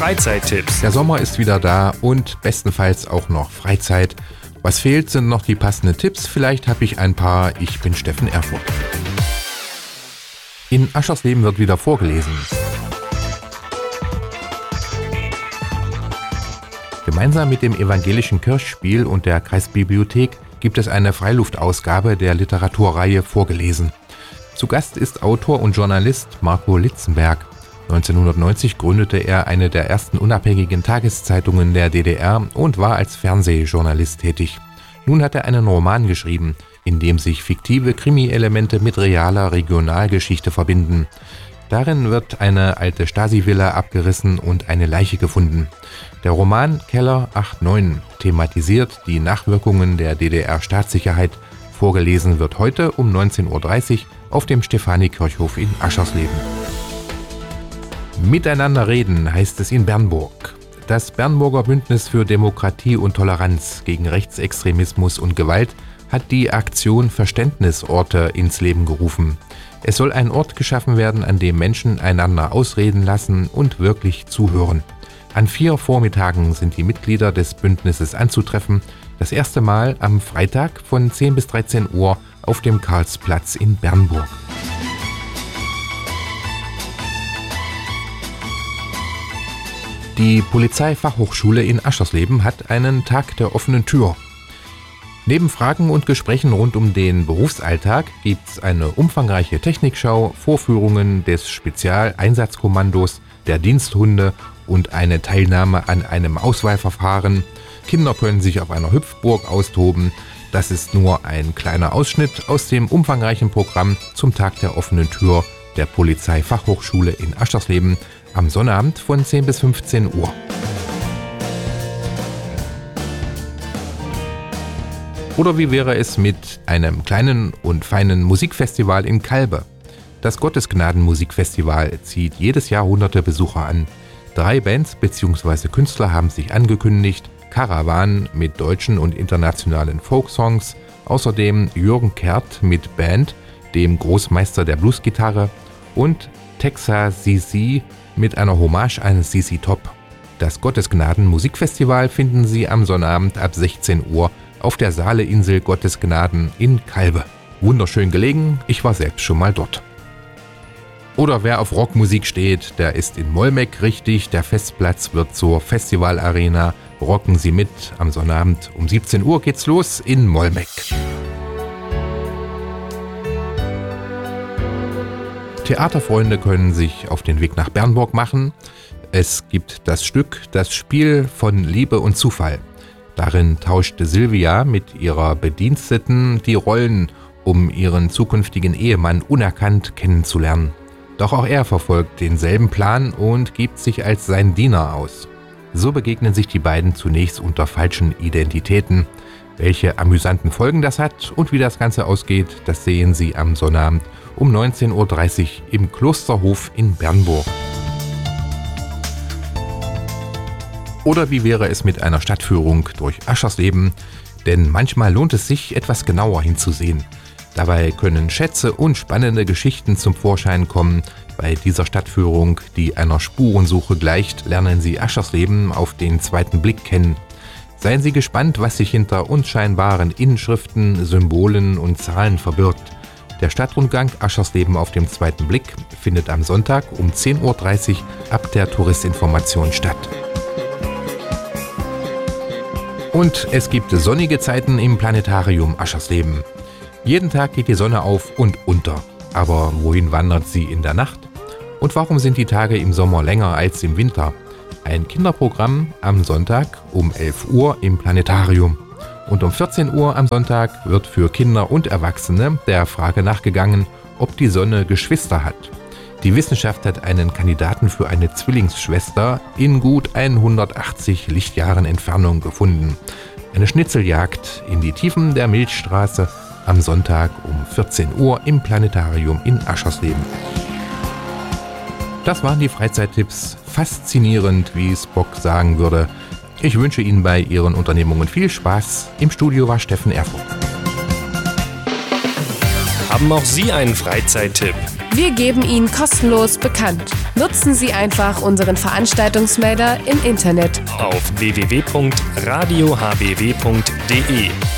Freizeittipps. Der Sommer ist wieder da und bestenfalls auch noch Freizeit. Was fehlt, sind noch die passenden Tipps. Vielleicht habe ich ein paar. Ich bin Steffen Erfurt. In Aschersleben wird wieder vorgelesen. Gemeinsam mit dem Evangelischen Kirchspiel und der Kreisbibliothek gibt es eine Freiluftausgabe der Literaturreihe Vorgelesen. Zu Gast ist Autor und Journalist Marco Litzenberg. 1990 gründete er eine der ersten unabhängigen Tageszeitungen der DDR und war als Fernsehjournalist tätig. Nun hat er einen Roman geschrieben, in dem sich fiktive Krimi-Elemente mit realer Regionalgeschichte verbinden. Darin wird eine alte Stasi-Villa abgerissen und eine Leiche gefunden. Der Roman Keller 89 thematisiert die Nachwirkungen der DDR-Staatssicherheit. Vorgelesen wird heute um 19.30 Uhr auf dem Stefani-Kirchhof in Aschersleben. Miteinander reden heißt es in Bernburg. Das Bernburger Bündnis für Demokratie und Toleranz gegen Rechtsextremismus und Gewalt hat die Aktion Verständnisorte ins Leben gerufen. Es soll ein Ort geschaffen werden, an dem Menschen einander ausreden lassen und wirklich zuhören. An 4 Vormittagen sind die Mitglieder des Bündnisses anzutreffen. Das erste Mal am Freitag von 10 bis 13 Uhr auf dem Karlsplatz in Bernburg. Die Polizeifachhochschule in Aschersleben hat einen Tag der offenen Tür. Neben Fragen und Gesprächen rund um den Berufsalltag gibt es eine umfangreiche Technikschau, Vorführungen des Spezialeinsatzkommandos, der Diensthunde und eine Teilnahme an einem Auswahlverfahren. Kinder können sich auf einer Hüpfburg austoben. Das ist nur ein kleiner Ausschnitt aus dem umfangreichen Programm zum Tag der offenen Tür der Polizeifachhochschule in Aschersleben am Sonnabend von 10 bis 15 Uhr. Oder wie wäre es mit einem kleinen und feinen Musikfestival in Calbe? Das Gottesgnaden-Musikfestival zieht jedes Jahr hunderte Besucher an. 3 Bands bzw. Künstler haben sich angekündigt: Caravan mit deutschen und internationalen Folksongs, außerdem Jürgen Kert mit Band, dem Großmeister der Bluesgitarre, und Texas CC mit einer Hommage an CC Top. Das Gottesgnaden-Musikfestival finden Sie am Sonnabend ab 16 Uhr auf der Saaleinsel Gottesgnaden in Calbe. Wunderschön gelegen, ich war selbst schon mal dort. Oder wer auf Rockmusik steht, der ist in Mollmeck richtig. Der Festplatz wird zur Festivalarena. Rocken Sie mit, am Sonnabend um 17 Uhr geht's los in Mollmeck. Theaterfreunde können sich auf den Weg nach Bernburg machen. Es gibt das Stück Das Spiel von Liebe und Zufall. Darin tauscht Silvia mit ihrer Bediensteten die Rollen, um ihren zukünftigen Ehemann unerkannt kennenzulernen. Doch auch er verfolgt denselben Plan und gibt sich als sein Diener aus. So begegnen sich die beiden zunächst unter falschen Identitäten. Welche amüsanten Folgen das hat und wie das Ganze ausgeht, das sehen Sie am Sonnabend um 19.30 Uhr im Klosterhof in Bernburg. Oder wie wäre es mit einer Stadtführung durch Aschersleben? Denn manchmal lohnt es sich, etwas genauer hinzusehen. Dabei können Schätze und spannende Geschichten zum Vorschein kommen. Bei dieser Stadtführung, die einer Spurensuche gleicht, lernen Sie Aschersleben auf den zweiten Blick kennen. Seien Sie gespannt, was sich hinter unscheinbaren Inschriften, Symbolen und Zahlen verbirgt. Der Stadtrundgang Aschersleben auf dem zweiten Blick findet am Sonntag um 10.30 Uhr ab der Touristinformation statt. Und es gibt sonnige Zeiten im Planetarium Aschersleben. Jeden Tag geht die Sonne auf und unter. Aber wohin wandert sie in der Nacht? Und warum sind die Tage im Sommer länger als im Winter? Ein Kinderprogramm am Sonntag um 11 Uhr im Planetarium. Und um 14 Uhr am Sonntag wird für Kinder und Erwachsene der Frage nachgegangen, ob die Sonne Geschwister hat. Die Wissenschaft hat einen Kandidaten für eine Zwillingsschwester in gut 180 Lichtjahren Entfernung gefunden. Eine Schnitzeljagd in die Tiefen der Milchstraße am Sonntag um 14 Uhr im Planetarium in Aschersleben. Das waren die Freizeittipps. Faszinierend, wie Spock sagen würde. Ich wünsche Ihnen bei Ihren Unternehmungen viel Spaß. Im Studio war Steffen Erfurt. Haben auch Sie einen Freizeittipp? Wir geben ihn kostenlos bekannt. Nutzen Sie einfach unseren Veranstaltungsmelder im Internet auf www.radiohbw.de.